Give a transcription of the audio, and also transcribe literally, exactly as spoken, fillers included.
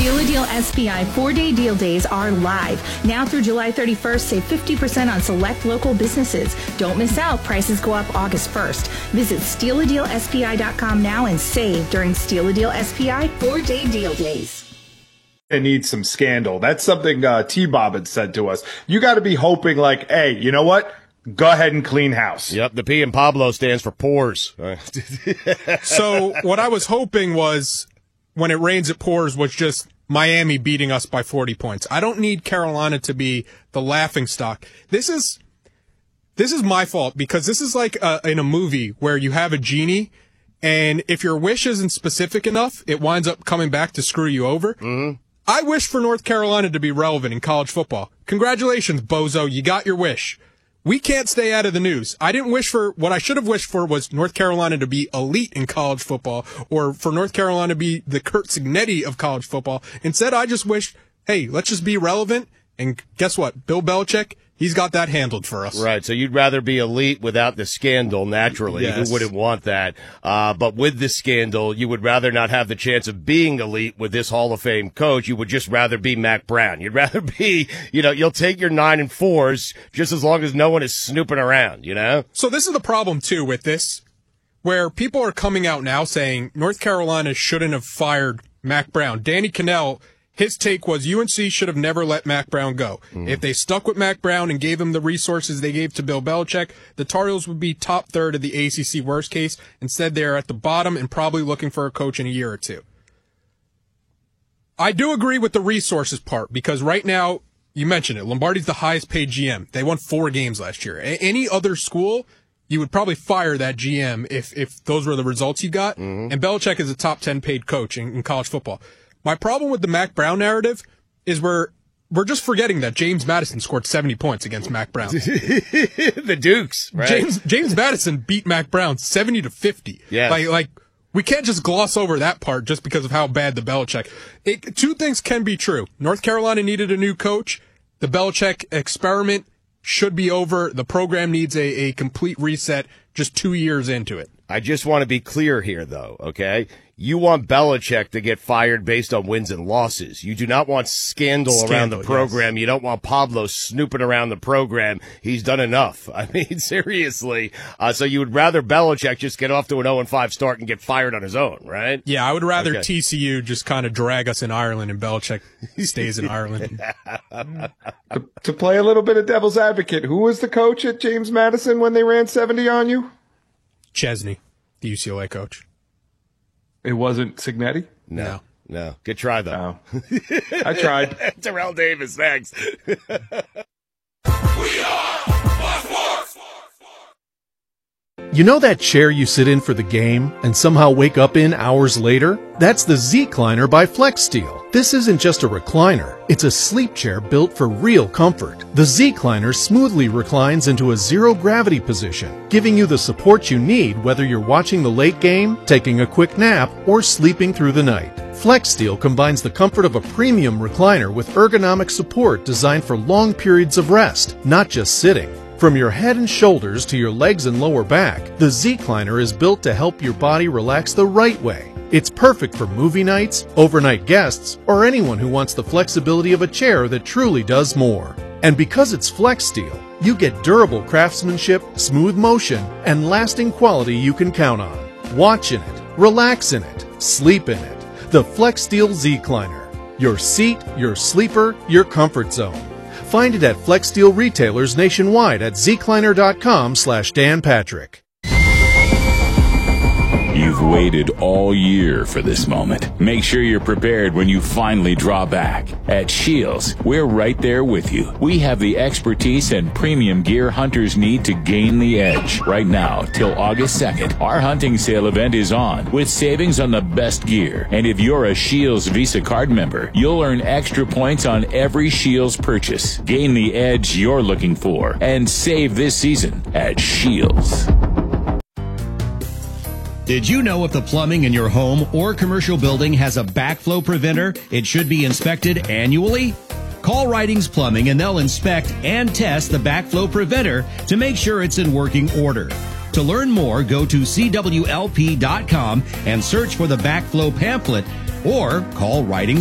Steal a Deal S B I four-day deal days are live. Now through July thirty-first, save fifty percent on select local businesses. Don't miss out. Prices go up August first. Visit steal a deal s b i dot com now and save during Steal a Deal S B I four-day deal days. It needs some scandal. That's something uh, T-Bob had said to us. You got to be hoping like, hey, you know what? Go ahead and clean house. Yep, the P in Pablo stands for pores. So what I was hoping was when it rains, it pours was just Miami beating us by forty points. I don't need Carolina to be the laughingstock. This is this is my fault because this is like a, in a movie where you have a genie, and if your wish isn't specific enough, it winds up coming back to screw you over. Mm-hmm. I wish for North Carolina to be relevant in college football. Congratulations, bozo. You got your wish. We can't stay out of the news. I didn't wish for, what I should have wished for was North Carolina to be elite in college football, or for North Carolina to be the Curt Cignetti of college football. Instead, I just wished, hey, let's just be relevant. And guess what? Bill Belichick, he's got that handled for us. Right, so you'd rather be elite without the scandal, naturally. Yes. Who wouldn't want that? Uh, but with the scandal, you would rather not have the chance of being elite with this Hall of Fame coach. You would just rather be Mac Brown. You'd rather be, you know, you'll take your nine and fours just as long as no one is snooping around, you know? So this is the problem, too, with this, where people are coming out now saying North Carolina shouldn't have fired Mac Brown. Danny Cannell, his take was U N C should have never let Mac Brown go. Mm. If they stuck with Mac Brown and gave him the resources they gave to Bill Belichick, the Tar Heels would be top third of the A C C worst case. Instead, they're at the bottom and probably looking for a coach in a year or two. I do agree with the resources part because right now, you mentioned it, Lombardi's the highest paid G M. They won four games last year. A- any other school, you would probably fire that G M if, if those were the results you got. Mm-hmm. And Belichick is a top ten paid coach in, in college football. My problem with the Mac Brown narrative is we're we're just forgetting that James Madison scored seventy points against Mac Brown. The Dukes, right? James James Madison beat Mac Brown seventy to fifty. Yeah, like like we can't just gloss over that part just because of how bad the Belichick. It, two things can be true. North Carolina needed a new coach. The Belichick experiment should be over. The program needs a, a complete reset. Just two years into it. I just want to be clear here, though, okay? You want Belichick to get fired based on wins and losses. You do not want scandal, scandal around the program. Yes. You don't want Pablo snooping around the program. He's done enough. I mean, seriously. Uh, so you would rather Belichick just get off to an oh and five start and get fired on his own, right? Yeah, I would rather okay. T C U just kind of drag us in Ireland and Belichick stays in Ireland. to, to play a little bit of devil's advocate, who was the coach at James Madison when they ran seventy on you? Chesney, the U C L A coach. It wasn't Cignetti? No. No. Good try, though. No. I tried. Terrell Davis, thanks. We are Fox Sports. You know that chair you sit in for the game and somehow wake up in hours later? That's the Z-Cliner by FlexSteel. This isn't just a recliner. It's a sleep chair built for real comfort. The Z-Cliner smoothly reclines into a zero-gravity position, giving you the support you need whether you're watching the late game, taking a quick nap, or sleeping through the night. FlexSteel combines the comfort of a premium recliner with ergonomic support designed for long periods of rest, not just sitting. From your head and shoulders to your legs and lower back, the Z-Cliner is built to help your body relax the right way. It's perfect for movie nights, overnight guests, or anyone who wants the flexibility of a chair that truly does more. And because it's FlexSteel, you get durable craftsmanship, smooth motion, and lasting quality you can count on. Watch in it, relax in it, sleep in it. The FlexSteel Z-Cliner. Your seat, your sleeper, your comfort zone. Find it at FlexSteel retailers nationwide at zcliner.com slash Dan Patrick. You've waited all year for this moment. Make sure you're prepared when you finally draw back. At Shields, we're right there with you. We have the expertise and premium gear hunters need to gain the edge. Right now, till August second, our hunting sale event is on with savings on the best gear. And if you're a Shields Visa card member, you'll earn extra points on every Shields purchase. Gain the edge you're looking for and save this season at Shields. Did you know if the plumbing in your home or commercial building has a backflow preventer, it should be inspected annually? Call Writings Plumbing and they'll inspect and test the backflow preventer to make sure it's in working order. To learn more, go to C W L P dot com and search for the backflow pamphlet or call Writings